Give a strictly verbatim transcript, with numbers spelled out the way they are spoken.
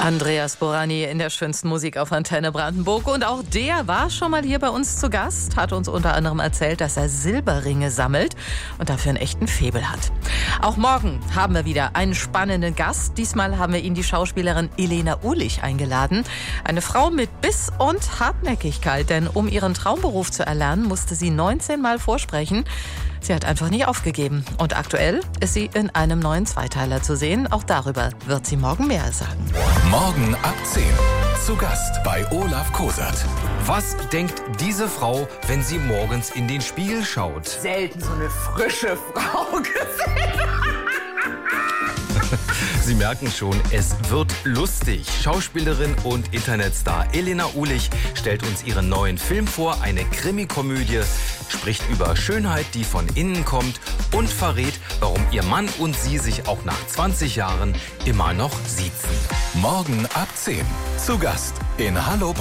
Andreas Borani in der schönsten Musik auf Antenne Brandenburg. Und auch der war schon mal hier bei uns zu Gast, hat uns unter anderem erzählt, dass er Silberringe sammelt und dafür einen echten Faible hat. Auch morgen haben wir wieder einen spannenden Gast. Diesmal haben wir ihn die Schauspielerin Elena Uhlich eingeladen. Eine Frau mit Biss und Hartnäckigkeit, denn um ihren Traumberuf zu erlernen, musste sie neunzehn Mal vorsprechen. Sie hat einfach nicht aufgegeben. Und aktuell ist sie in einem neuen Zweiteiler zu sehen. Auch darüber wird sie morgen mehr sagen. Morgen ab zehn. Zu Gast bei Olaf Kosert. Was denkt diese Frau, wenn sie morgens in den Spiegel schaut? Selten so eine frische Frau gesehen. Sie merken schon, es wird lustig. Schauspielerin und Internetstar Elena Uhlich stellt uns ihren neuen Film vor, eine Krimikomödie, spricht über Schönheit, die von innen kommt und verrät, warum ihr Mann und sie sich auch nach zwanzig Jahren immer noch siezen. Morgen ab zehn. Zu Gast in Hallo